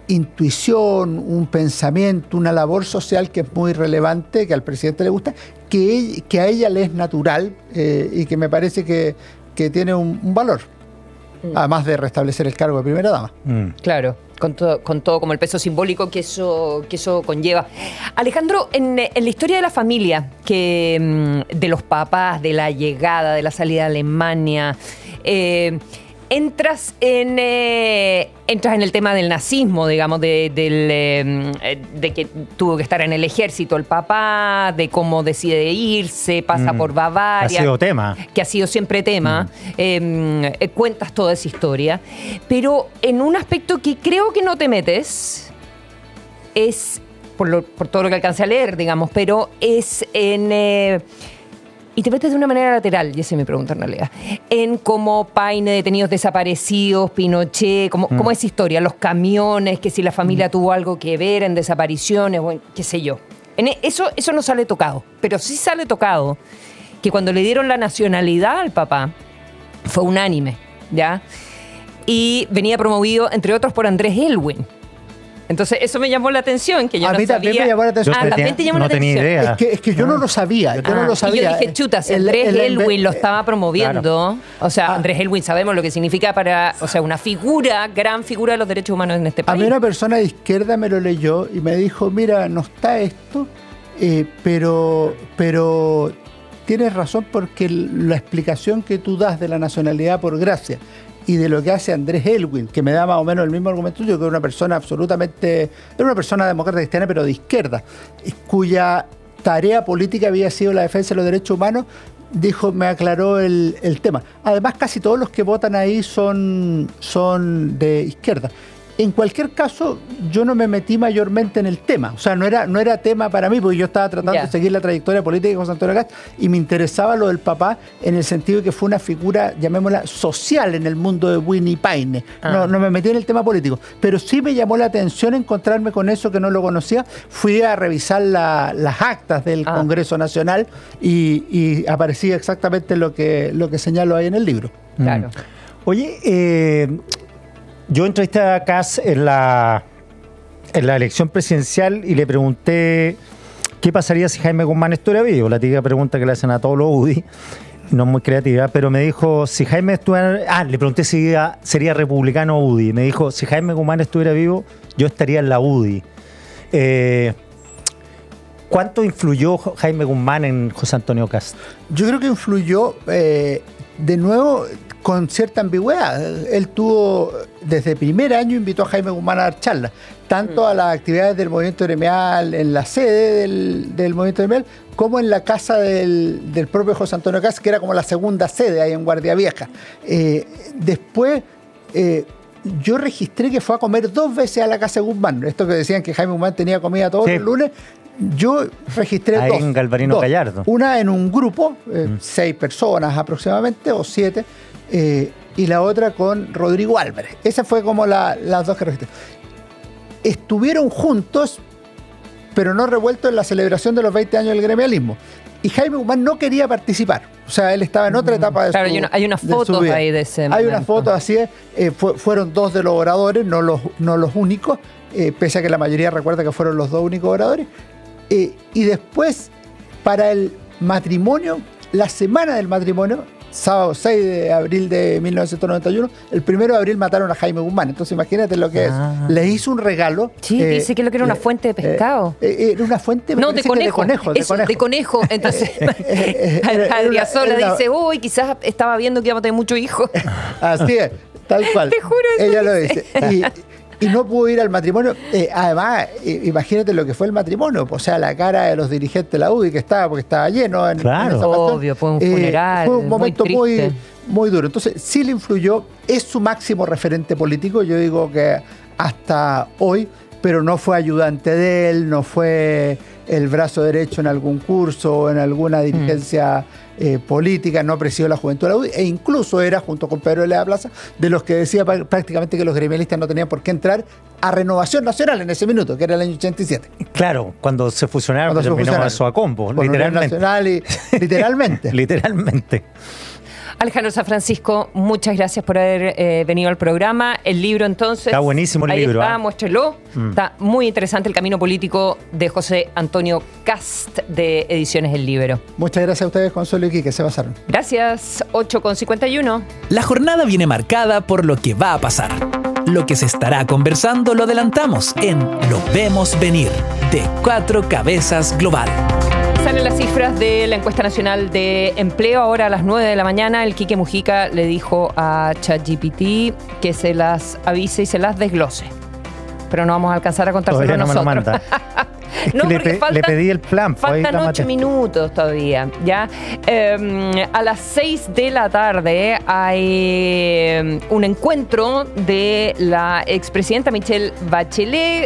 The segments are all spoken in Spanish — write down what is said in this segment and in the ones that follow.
intuición, un pensamiento, una labor social que es muy relevante, que al presidente le gusta, que a ella le es natural y que me parece que tiene un valor, además de restablecer el cargo de primera dama. Claro, con todo como el peso simbólico que eso conlleva. Alejandro, en la historia de la familia, de los papás, de la llegada, de la salida de Alemania, entras en el tema del nazismo, digamos, de que tuvo que estar en el ejército el papá, de cómo decide irse, pasa por Bavaria. Ha sido tema. Que ha sido siempre tema. Cuentas toda esa historia. Pero en un aspecto que creo que no te metes, es, por todo lo que alcancé a leer, digamos, pero es en... y te metes de una manera lateral, y esa es mi pregunta en realidad, en cómo Paine, detenidos desaparecidos, Pinochet, cómo es historia, los camiones, que si la familia tuvo algo que ver en desapariciones, o en, qué sé yo. Eso no sale tocado, pero sí sale tocado que cuando le dieron la nacionalidad al papá, fue unánime, ¿ya? Y venía promovido, entre otros, por Andrés Elwin. Entonces, eso me llamó la atención, que yo no sabía. También me llamó la atención. También te llamó la atención. No tenía idea. Es que yo no lo sabía. Yo no lo sabía. Y yo dije, chuta, si Andrés Elwin lo estaba promoviendo. Claro. O sea, Andrés Elwin sabemos lo que significa una gran figura de los derechos humanos en este país. A mí una persona de izquierda me lo leyó y me dijo, mira, no está esto, pero tienes razón porque la explicación que tú das de la nacionalidad por gracia y de lo que hace Andrés Elwin, que me da más o menos el mismo argumento tuyo, que era una persona era una persona demócrata cristiana, pero de izquierda, cuya tarea política había sido la defensa de los derechos humanos, me aclaró el tema. Además, casi todos los que votan ahí son de izquierda. En cualquier caso, yo no me metí mayormente en el tema. O sea, no era tema para mí, porque yo estaba tratando de seguir la trayectoria política de José Antonio Cast y me interesaba lo del papá en el sentido de que fue una figura, llamémosla, social en el mundo de Winnie Paine. No me metí en el tema político. Pero sí me llamó la atención encontrarme con eso que no lo conocía. Fui a revisar las actas del Congreso Nacional y aparecía exactamente lo que señalo ahí en el libro. Claro. Oye, yo entrevisté a Kast en la elección presidencial y le pregunté qué pasaría si Jaime Guzmán estuviera vivo. La típica pregunta que le hacen a todos los UDI, no es muy creativa, pero me dijo, si Jaime estuviera... le pregunté si sería republicano o UDI. Me dijo, si Jaime Guzmán estuviera vivo, yo estaría en la UDI. ¿Cuánto influyó Jaime Guzmán en José Antonio Kast? Yo creo que influyó, de nuevo, con cierta ambigüedad. Él tuvo, desde el primer año, invitó a Jaime Guzmán a dar charlas, tanto a las actividades del movimiento gremial, en la sede del movimiento gremial, como en la casa del propio José Antonio Kast, que era como la segunda sede ahí en Guardia Vieja. Después, yo registré que fue a comer 2 veces a la casa de Guzmán. Esto que decían que Jaime Guzmán tenía comida todos los lunes, yo registré ahí 2. En Galvarino Gallardo. Una en un grupo, 6 personas aproximadamente, o 7, y la otra con Rodrigo Álvarez. Esa fue como las 2 que registré. Estuvieron juntos, pero no revueltos en la celebración de los 20 años del gremialismo. Y Jaime Guzmán no quería participar. O sea, él estaba en otra etapa de su vida. Hay unas fotos ahí de ese momento. Hay unas fotos, así es. Fueron 2 de los oradores, no los únicos, pese a que la mayoría recuerda que fueron los 2 únicos oradores. Y después, para el matrimonio, la semana del matrimonio, sábado 6 de abril de 1991, el 1 de abril mataron a Jaime Guzmán. Entonces imagínate lo que es. Les hizo un regalo. Sí, dice que lo que era una fuente de pescado. Era una fuente de conejo. De conejo. Entonces Adriasola dice, uy, quizás estaba viendo que íbamos a tener muchos hijos. Así es, tal cual. Te juro eso. Ella lo dice. Y no pudo ir al matrimonio. Además, imagínate lo que fue el matrimonio. O sea, la cara de los dirigentes de la UDI porque estaba lleno. Claro. Obvio, fue un funeral. Fue un momento muy muy duro. Entonces, sí le influyó. Es su máximo referente político. Yo digo que hasta hoy, pero no fue ayudante de él, no fue el brazo derecho en algún curso o en alguna dirigencia política, no presidió la juventud de la UDI, e incluso era, junto con Pedro de la Plaza, de los que decía prácticamente que los gremialistas no tenían por qué entrar a Renovación Nacional en ese minuto, que era el año 87. Claro, cuando se fusionaron, terminó eso a combo, literalmente. Nacional literalmente. Alejandro San Francisco, muchas gracias por haber venido al programa. El libro, entonces. Está buenísimo el ahí libro. Está, muéstrelo. Está muy interesante, El camino político de José Antonio Cast, de Ediciones El Libro. Muchas gracias a ustedes, Consuelo y Quique, se pasaron. Gracias, 8:51. La jornada viene marcada por lo que va a pasar. Lo que se estará conversando lo adelantamos en Lo Vemos Venir, de Cuatro Cabezas Global. Salen las cifras de la encuesta nacional de empleo. Ahora a las 9 de la mañana, el Quique Mujica le dijo a ChatGPT que se las avise y se las desglose. Pero no vamos a alcanzar a contárselo Todavía no nosotros. me lo manda. No, porque le pedí el plan. Faltan 8 minutos todavía. ¿Ya? A las 6 de la tarde hay un encuentro de la expresidenta Michelle Bachelet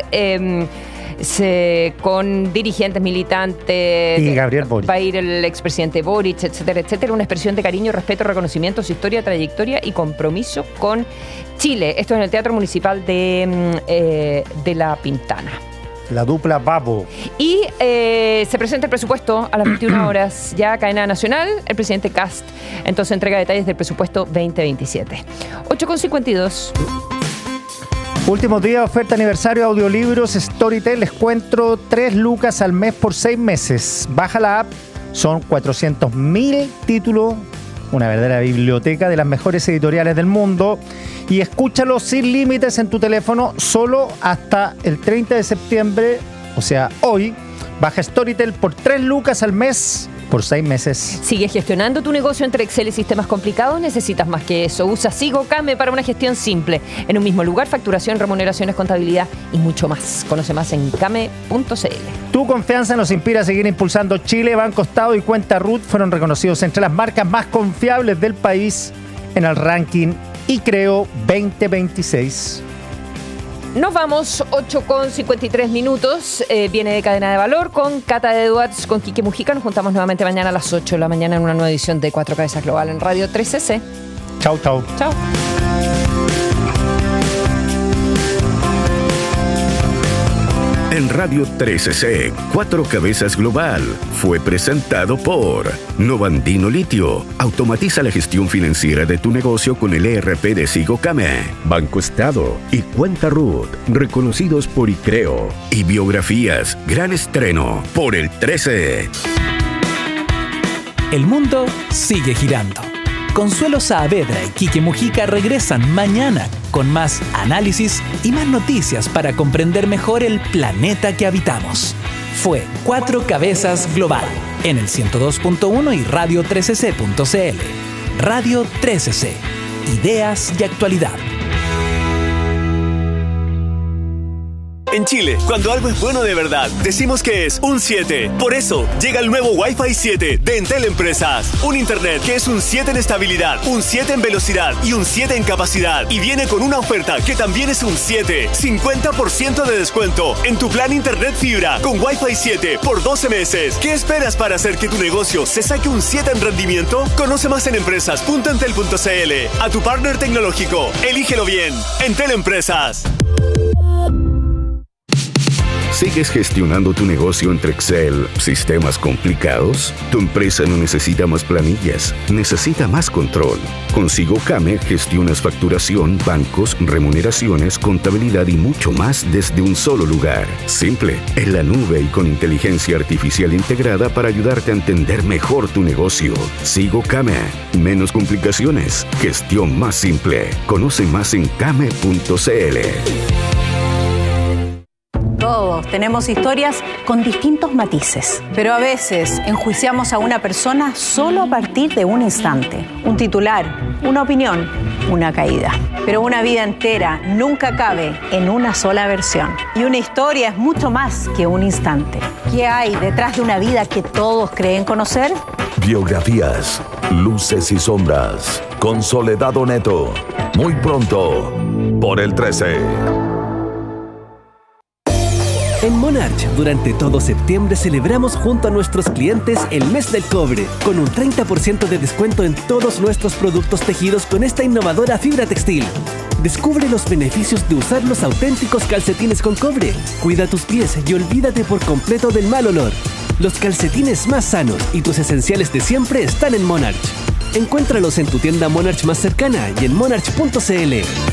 con dirigentes militantes. Y Gabriel Boric. Va a ir el expresidente Boric, etcétera, etcétera. Una expresión de cariño, respeto, reconocimiento, su historia, trayectoria y compromiso con Chile. Esto es en el Teatro Municipal de La Pintana. La dupla Papo. Y se presenta el presupuesto a las 21 horas, ya cadena nacional, el presidente Cast. Entonces entrega detalles del presupuesto 2027. 8:52. Últimos días, oferta aniversario, audiolibros, Storytel, les cuento 3 lucas al mes por 6 meses. Baja la app, son 400.000 títulos, una verdadera biblioteca de las mejores editoriales del mundo. Y escúchalo sin límites en tu teléfono, solo hasta el 30 de septiembre, o sea, hoy. Baja Storytel por 3 lucas al mes por 6 meses. ¿Sigues gestionando tu negocio entre Excel y sistemas complicados? Necesitas más que eso. Usa Sigo Kame para una gestión simple. En un mismo lugar, facturación, remuneraciones, contabilidad y mucho más. Conoce más en kame.cl. Tu confianza nos inspira a seguir impulsando Chile. Banco Estado y Cuenta Ruth fueron reconocidos entre las marcas más confiables del país en el ranking ICREO 2026. Nos vamos, 8:53 minutos. Viene de Cadena de Valor con Cata Edwards, con Quique Mujica. Nos juntamos nuevamente mañana a las 8 de la mañana en una nueva edición de Cuatro Cabezas Global en Radio 3CC. Chau, chau. Chao. En Radio 13C, Cuatro Cabezas Global fue presentado por Novandino Litio. Automatiza la gestión financiera de tu negocio con el ERP de Sigo Kame. Banco Estado y Cuenta Ruth, reconocidos por ICREO. Y Biografías, gran estreno por el 13. El mundo sigue girando. Consuelo Saavedra y Quique Mujica regresan mañana con más análisis y más noticias para comprender mejor el planeta que habitamos. Fue Cuatro Cabezas Global en el 102.1 y Radio 13C.cl. Radio 13C. Ideas y actualidad. En Chile, cuando algo es bueno de verdad, decimos que es un 7. Por eso, llega el nuevo Wi-Fi 7 de Entel Empresas. Un internet que es un 7 en estabilidad, un 7 en velocidad y un 7 en capacidad. Y viene con una oferta que también es un 7. 50% de descuento en tu plan internet fibra con Wi-Fi 7 por 12 meses. ¿Qué esperas para hacer que tu negocio se saque un 7 en rendimiento? Conoce más en empresas.entel.cl. A tu partner tecnológico, elígelo bien. Entel Empresas. ¿Sigues gestionando tu negocio entre Excel, sistemas complicados? Tu empresa no necesita más planillas, necesita más control. Con Sigo Kame gestionas facturación, bancos, remuneraciones, contabilidad y mucho más desde un solo lugar. Simple, en la nube y con inteligencia artificial integrada para ayudarte a entender mejor tu negocio. Sigo Kame, menos complicaciones, gestión más simple. Conoce más en kame.cl. Todos tenemos historias con distintos matices, pero a veces enjuiciamos a una persona solo a partir de un instante, un titular, una opinión, una caída. Pero una vida entera nunca cabe en una sola versión. Y una historia es mucho más que un instante. ¿Qué hay detrás de una vida que todos creen conocer? Biografías, luces y sombras, con Soledad Oneto. Muy pronto, por el 13. En Monarch, durante todo septiembre celebramos junto a nuestros clientes el mes del cobre, con un 30% de descuento en todos nuestros productos tejidos con esta innovadora fibra textil. Descubre los beneficios de usar los auténticos calcetines con cobre. Cuida tus pies y olvídate por completo del mal olor. Los calcetines más sanos y tus esenciales de siempre están en Monarch. Encuéntralos en tu tienda Monarch más cercana y en monarch.cl.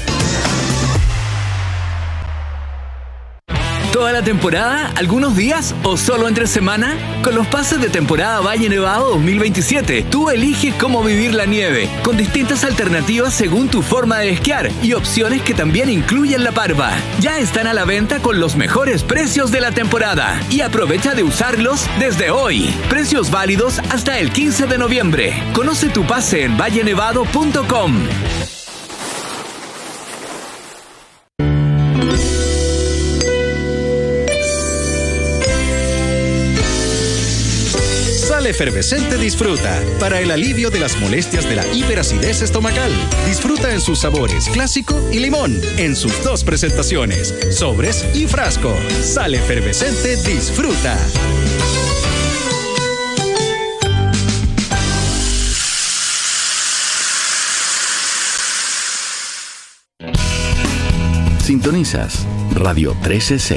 ¿Toda la temporada? ¿Algunos días? ¿O solo entre semana? Con los pases de temporada Valle Nevado 2027, tú eliges cómo vivir la nieve, con distintas alternativas según tu forma de esquiar y opciones que también incluyen la parva. Ya están a la venta con los mejores precios de la temporada y aprovecha de usarlos desde hoy. Precios válidos hasta el 15 de noviembre. Conoce tu pase en vallenevado.com. Sal Efervescente Disfruta, para el alivio de las molestias de la hiperacidez estomacal. Disfruta en sus sabores clásico y limón, en sus dos presentaciones, sobres y frasco. Sal Efervescente Disfruta. Sintonizas Radio 13C.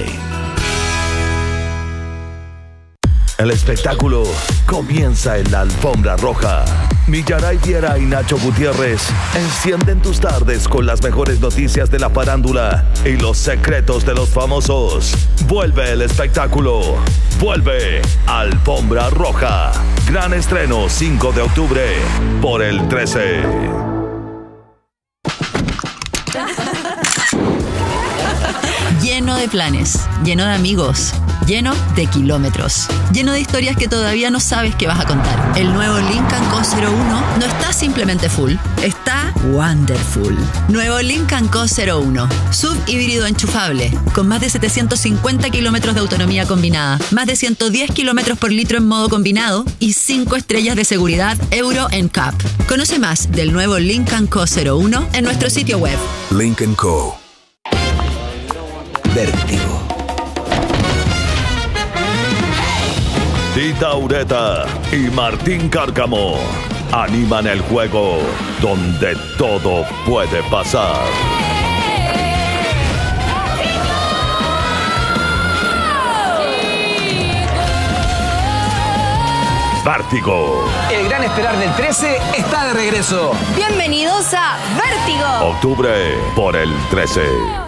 El espectáculo comienza en la alfombra roja. Millaray Viera y Nacho Gutiérrez encienden tus tardes con las mejores noticias de la farándula y los secretos de los famosos. Vuelve el espectáculo. Vuelve Alfombra Roja. Gran estreno 5 de octubre por el 13. Lleno de planes, lleno de amigos, lleno de kilómetros, lleno de historias que todavía no sabes que vas a contar. El nuevo Lincoln Co. 01 no está simplemente full, está wonderful. Nuevo Lincoln Co. 01, sub híbrido enchufable, con más de 750 kilómetros de autonomía combinada, más de 110 kilómetros por litro en modo combinado y 5 estrellas de seguridad Euro NCAP. Conoce más del nuevo Lincoln Co. 01 en nuestro sitio web. Lincoln Co. Vértigo. Tita Ureta y Martín Cárcamo animan el juego donde todo puede pasar. Vértigo. El gran esperar del 13 está de regreso. Bienvenidos a Vértigo. Octubre por el 13.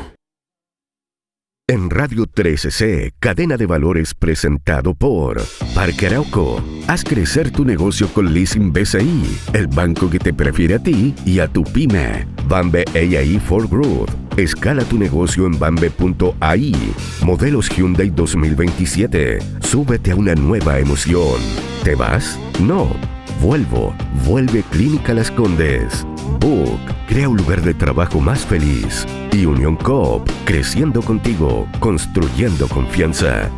En Radio 13C, cadena de valores presentado por Parque Arauco. Haz crecer tu negocio con Leasing BCI, el banco que te prefiere a ti y a tu pyme. Bambe AI for Growth. Escala tu negocio en bambe.ai. Modelos Hyundai 2027. Súbete a una nueva emoción. ¿Te vas? No. Vuelve Clínica Las Condes. Book, crea un lugar de trabajo más feliz. Y Unión Coop, creciendo contigo, construyendo confianza.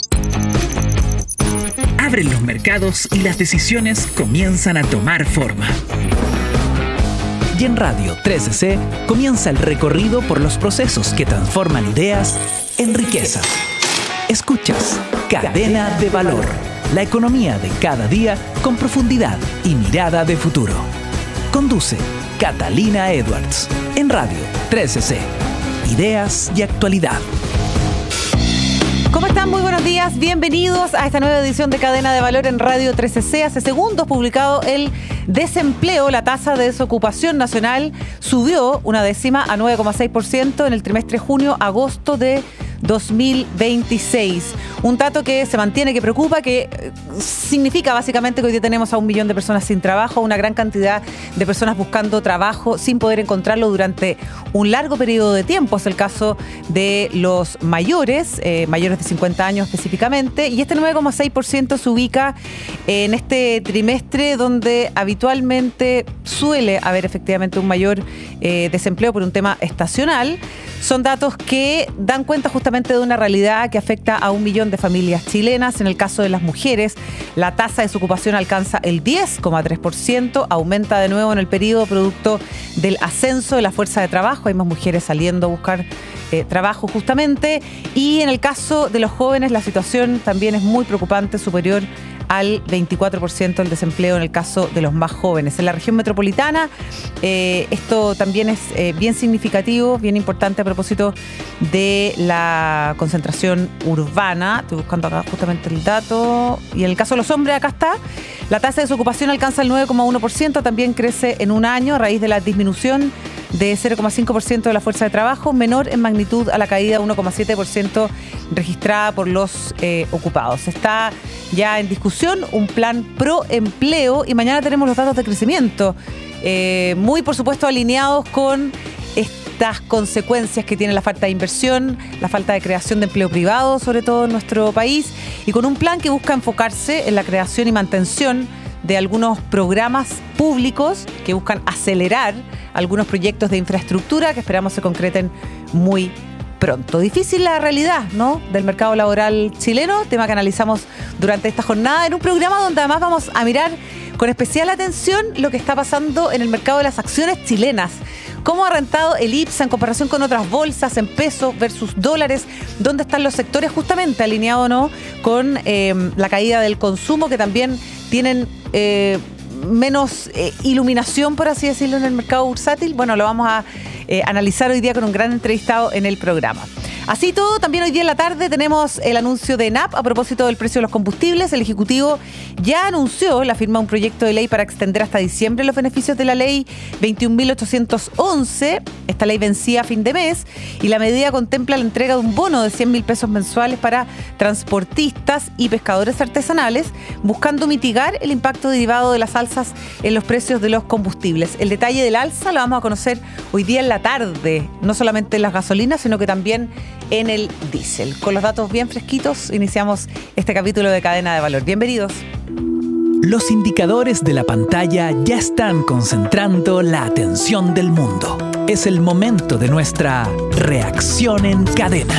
Abren los mercados y las decisiones comienzan a tomar forma. Y en Radio 13C comienza el recorrido por los procesos que transforman ideas en riqueza. Escuchas Cadena de Valor, la economía de cada día con profundidad y mirada de futuro. Conduce Catalina Edwards en Radio 13C. Ideas y actualidad. ¿Cómo están? Muy buenos días. Bienvenidos a esta nueva edición de Cadena de Valor en Radio 13C. Hace segundos publicado el desempleo. La tasa de desocupación nacional subió 0,1 a 9,6% en el trimestre junio-agosto de 2026. Un dato que se mantiene, que preocupa, que significa básicamente que hoy día tenemos a 1 millón de personas sin trabajo, una gran cantidad de personas buscando trabajo sin poder encontrarlo durante un largo periodo de tiempo. Es el caso de los mayores, mayores de 50 años específicamente, y este 9,6% se ubica en este trimestre donde habitualmente suele haber efectivamente un mayor desempleo por un tema estacional. Son datos que dan cuenta justamente de una realidad que afecta a 1 millón de familias chilenas. En el caso de las mujeres, la tasa de desocupación alcanza el 10,3%, aumenta de nuevo en el periodo producto del ascenso de la fuerza de trabajo. Hay más mujeres saliendo a buscar trabajo justamente. Y en el caso de los jóvenes, la situación también es muy preocupante, superior al 24% el desempleo en el caso de los más jóvenes. En la región metropolitana, esto también es bien significativo, bien importante a propósito de la concentración urbana. Estoy buscando acá justamente el dato. Y en el caso de los hombres, acá está. La tasa de desocupación alcanza el 9,1%, también crece en un año a raíz de la disminución de 0,5% de la fuerza de trabajo, menor en magnitud a la caída 1,7% registrada por los ocupados. Está ya en discusión un plan pro empleo y mañana tenemos los datos de crecimiento, muy por supuesto alineados con estas consecuencias que tiene la falta de inversión, la falta de creación de empleo privado, sobre todo en nuestro país, y con un plan que busca enfocarse en la creación y mantención de algunos programas públicos que buscan acelerar algunos proyectos de infraestructura que esperamos se concreten muy pronto. Difícil la realidad, ¿no?, del mercado laboral chileno, tema que analizamos durante esta jornada en un programa donde además vamos a mirar con especial atención lo que está pasando en el mercado de las acciones chilenas. ¿Cómo ha rentado el IPSA en comparación con otras bolsas en pesos versus dólares? ¿Dónde están los sectores justamente alineados o no con la caída del consumo, que también tienen menos iluminación, por así decirlo, en el mercado bursátil? Bueno, lo vamos a analizar hoy día con un gran entrevistado en el programa. Así todo, también hoy día en la tarde tenemos el anuncio de ENAP a propósito del precio de los combustibles. El Ejecutivo ya anunció la firma de un proyecto de ley para extender hasta diciembre los beneficios de la ley 21.811. Esta ley vencía a fin de mes y la medida contempla la entrega de un bono de 100.000 pesos mensuales para transportistas y pescadores artesanales, buscando mitigar el impacto derivado de las alzas en los precios de los combustibles. El detalle del alza lo vamos a conocer hoy día en la tarde, no solamente en las gasolinas, sino que también en el diésel. Con los datos bien fresquitos, iniciamos este capítulo de Cadena de Valor. Bienvenidos. Los indicadores de la pantalla ya están concentrando la atención del mundo. Es el momento de nuestra reacción en cadena.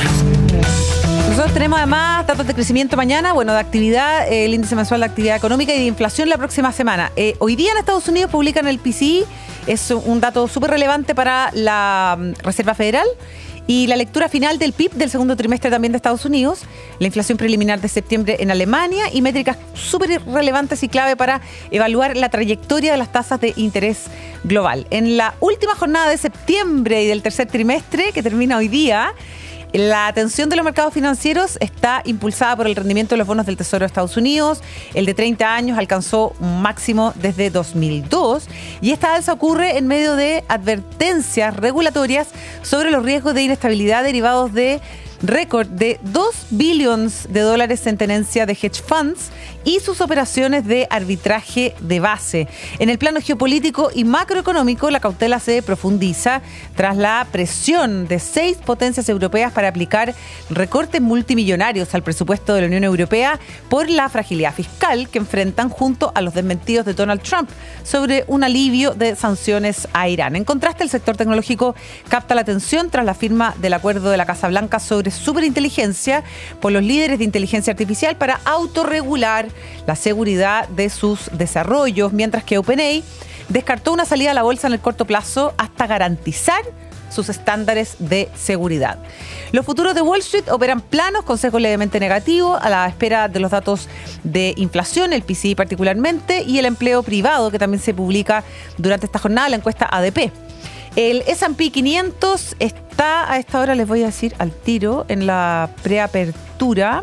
Nosotros tenemos además datos de crecimiento mañana, bueno, de actividad, el índice mensual de actividad económica y de inflación la próxima semana. Hoy día en Estados Unidos publican el PCE, es un dato súper relevante para la Reserva Federal. Y la lectura final del PIB del segundo trimestre también de Estados Unidos, la inflación preliminar de septiembre en Alemania y métricas súper relevantes y clave para evaluar la trayectoria de las tasas de interés global. En la última jornada de septiembre y del tercer trimestre, que termina hoy día, la atención de los mercados financieros está impulsada por el rendimiento de los bonos del Tesoro de Estados Unidos. El de 30 años alcanzó un máximo desde 2002 y esta alza ocurre en medio de advertencias regulatorias sobre los riesgos de inestabilidad derivados de récord de $2 billones en tenencia de hedge funds y sus operaciones de arbitraje de base. En el plano geopolítico y macroeconómico, la cautela se profundiza tras la presión de 6 potencias europeas para aplicar recortes multimillonarios al presupuesto de la Unión Europea por la fragilidad fiscal que enfrentan junto a los desmentidos de Donald Trump sobre un alivio de sanciones a Irán. En contraste, el sector tecnológico capta la atención tras la firma del acuerdo de la Casa Blanca sobre superinteligencia por los líderes de inteligencia artificial para autorregular la seguridad de sus desarrollos, mientras que OpenAI descartó una salida a la bolsa en el corto plazo hasta garantizar sus estándares de seguridad. Los futuros de Wall Street operan planos con sesgo levemente negativo a la espera de los datos de inflación, el PCE particularmente, y el empleo privado que también se publica durante esta jornada, la encuesta ADP. El S&P 500 está a esta hora, les voy a decir al tiro, en la preapertura.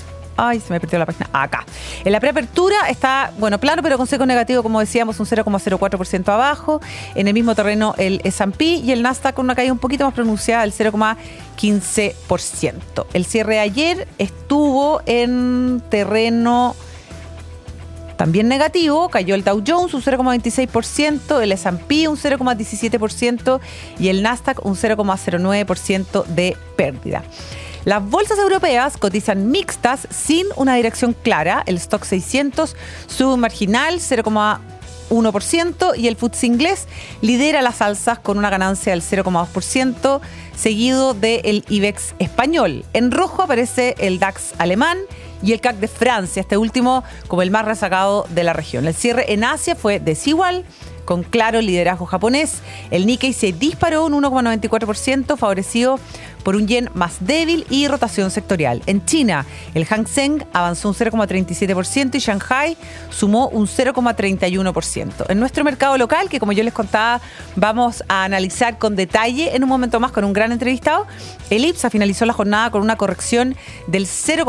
Ay, se me perdió la página. Acá. En la preapertura está, bueno, plano, pero con sesgo negativo, como decíamos, un 0,04% abajo. En el mismo terreno el S&P y el Nasdaq con una caída un poquito más pronunciada, el 0,15%. El cierre de ayer estuvo en terreno también negativo, cayó el Dow Jones un 0,26%, el S&P un 0,17% y el Nasdaq un 0,09% de pérdida. Las bolsas europeas cotizan mixtas sin una dirección clara. El Stock 600 sube un marginal 0,1% y el FTSE inglés lidera las alzas con una ganancia del 0,2%, seguido del IBEX español. En rojo aparece el DAX alemán y el CAC de Francia, este último como el más rezagado de la región. El cierre en Asia fue desigual, con claro liderazgo japonés. El Nikkei se disparó un 1,94%, favorecido por un yen más débil y rotación sectorial. En China, el Hang Seng avanzó un 0,37% y Shanghai sumó un 0,31%. En nuestro mercado local, que como yo les contaba, vamos a analizar con detalle en un momento más con un gran entrevistado, el IPSA finalizó la jornada con una corrección del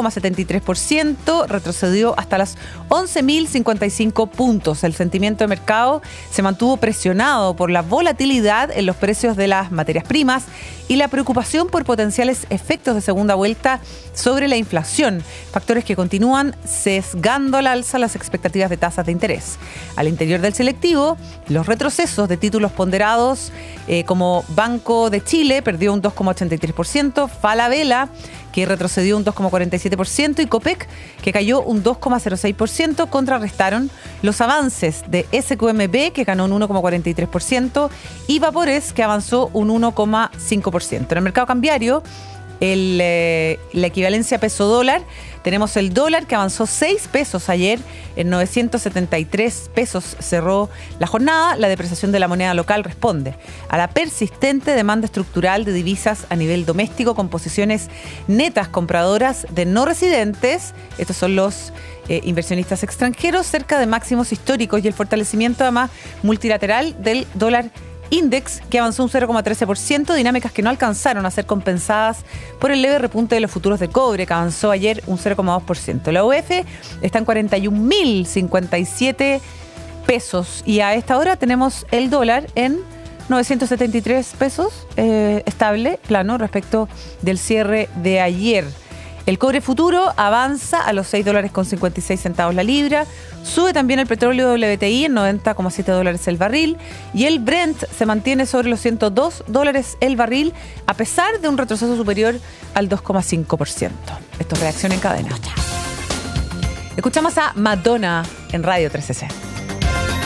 0,73%, retrocedió hasta las 11.055 puntos. El sentimiento de mercado se mantuvo presionado por la volatilidad en los precios de las materias primas y la preocupación por potenciales efectos de segunda vuelta sobre la inflación, factores que continúan sesgando al alza las expectativas de tasas de interés. Al interior del selectivo, los retrocesos de títulos ponderados como Banco de Chile perdió un 2,83%, Falabella, que retrocedió un 2,47%, y Copec, que cayó un 2,06%, contrarrestaron los avances de SQMB, que ganó un 1,43%, y Vapores, que avanzó un 1,5%. En el mercado cambiario, la equivalencia peso-dólar, tenemos el dólar que avanzó 6 pesos ayer, en 973 pesos cerró la jornada. La depreciación de la moneda local responde a la persistente demanda estructural de divisas a nivel doméstico, con posiciones netas compradoras de no residentes, estos son los inversionistas extranjeros, cerca de máximos históricos, y el fortalecimiento además multilateral del dólar Index, que avanzó un 0,13%, dinámicas que no alcanzaron a ser compensadas por el leve repunte de los futuros de cobre, que avanzó ayer un 0,2%. La UF está en 41.057 pesos y a esta hora tenemos el dólar en 973 pesos, estable, plano, respecto del cierre de ayer. El cobre futuro avanza a los $6.56 la libra. Sube también el petróleo WTI en $90,7 el barril. Y el Brent se mantiene sobre los $102 el barril, a pesar de un retroceso superior al 2,5%. Esto es Reacción en Cadena. Escuchamos a Madonna en Radio 13C.